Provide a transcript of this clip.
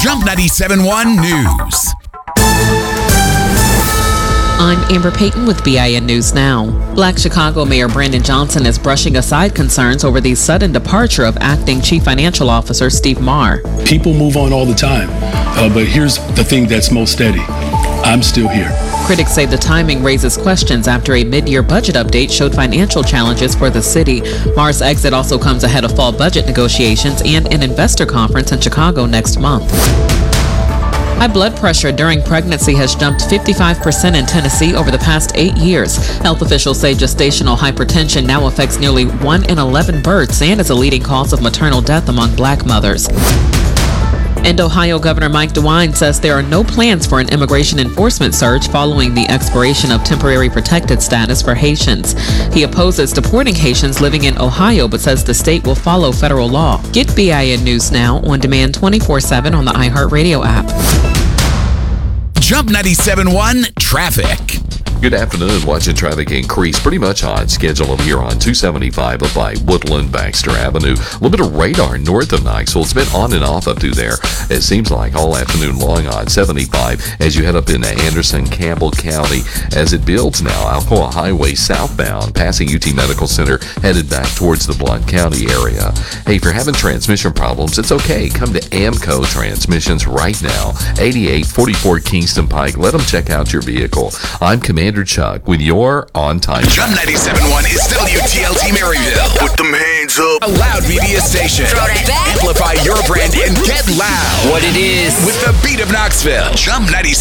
Jump 97.1 News. I'm Amber Payton with BIN News Now. Black Chicago Mayor Brandon Johnson is brushing aside concerns over the sudden departure of acting Chief Financial Officer Steve Maher. People move on all the time, but here's the thing that's most steady. I'm still here. Critics say the timing raises questions after a mid-year budget update showed financial challenges for the city. Maher's exit also comes ahead of fall budget negotiations and an investor conference in Chicago next month. High blood pressure during pregnancy has jumped 55% in Tennessee over the past 8 years. Health officials say gestational hypertension now affects nearly 1 in 11 births and is a leading cause of maternal death among black mothers. And Ohio Governor Mike DeWine says there are no plans for an immigration enforcement surge following the expiration of temporary protected status for Haitians. He opposes deporting Haitians living in Ohio, but says the state will follow federal law. Get BIN News Now on demand 24/7 on the iHeartRadio app. Jump 97.1 Traffic. Good afternoon. Watching traffic increase pretty much on schedule over here on 275 up by Woodland, Baxter Avenue. A little bit of radar north of Knoxville. It's been on and off up through there. It seems like all afternoon long on 75 as you head up into Anderson, Campbell County. As it builds now, Alcoa Highway southbound, passing UT Medical Center, headed back towards the Blount County area. Hey, if you're having transmission problems, it's okay. Come to Amco Transmissions right now. 8844 Kingston Pike. Let them check out your vehicle. I'm Commander Chuck with your on-time. Jump 97.1 is WTLT Maryville. Put them hands up. A loud media station. Throw that back. Amplify your brand and get loud. What it is. With the beat of Knoxville. Jump 97.